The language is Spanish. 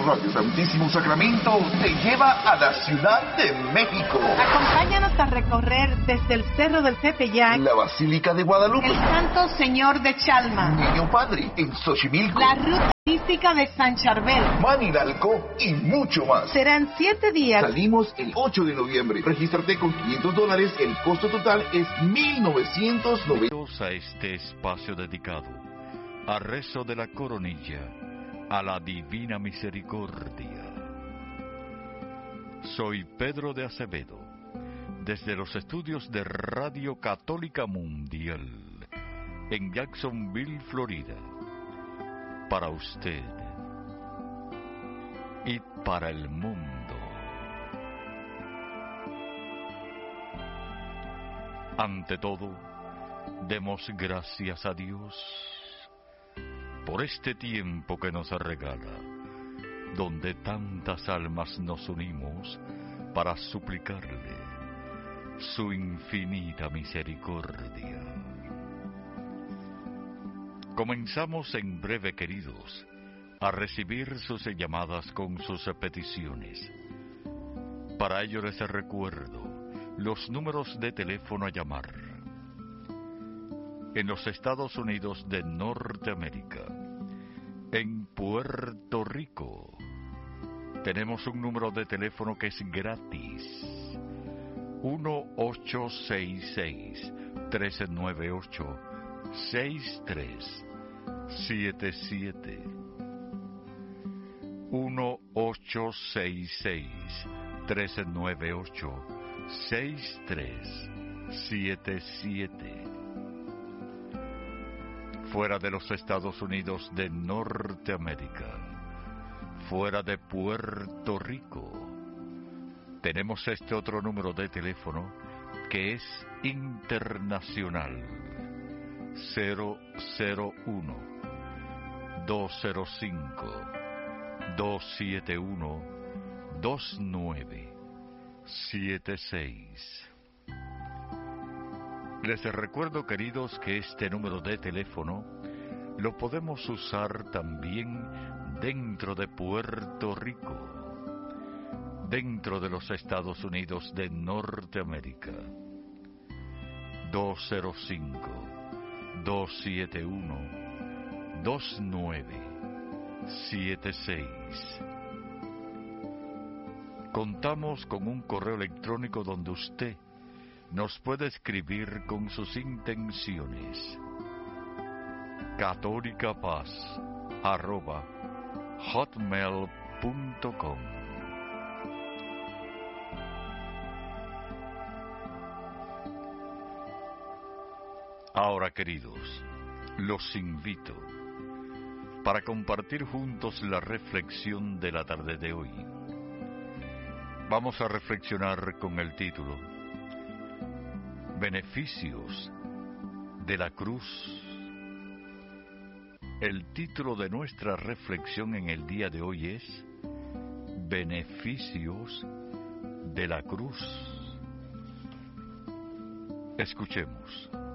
Radio Santísimo Sacramento te lleva a la Ciudad de México. Acompáñanos a recorrer desde el Cerro del Tepeyac, la Basílica de Guadalupe, el Santo Señor de Chalma, Niño Padre en Xochimilco, la ruta turística de San Charbel, Manilalco y mucho más. Serán 7 días. Salimos el 8 de noviembre. Regístrate con $500. El costo total es $1,990. A este espacio dedicado a rezo de la coronilla a la Divina Misericordia. Soy Pedro de Acevedo, desde los estudios de Radio Católica Mundial, en Jacksonville, Florida, para usted y para el mundo. Ante todo, demos gracias a Dios por este tiempo que nos regala, donde tantas almas nos unimos para suplicarle su infinita misericordia. Comenzamos en breve, queridos, a recibir sus llamadas con sus peticiones. Para ello les recuerdo los números de teléfono a llamar. En los Estados Unidos de Norteamérica, en Puerto Rico, tenemos un número de teléfono que es gratis: 1-866-398-6377. 1-866-398-6377. Fuera de los Estados Unidos de Norteamérica, fuera de Puerto Rico, tenemos este otro número de teléfono que es internacional: 001-205-271-2976. Les recuerdo, queridos, que este número de teléfono lo podemos usar también dentro de Puerto Rico, dentro de los Estados Unidos de Norteamérica. 205-271-2976. Contamos con un correo electrónico donde usted nos puede escribir con sus intenciones: catolicapaz@hotmail.com. Ahora, queridos, los invito para compartir juntos la reflexión de la tarde de hoy. Vamos a reflexionar con el título: Beneficios de la cruz. El título de nuestra reflexión en el día de hoy es Beneficios de la cruz. Escuchemos.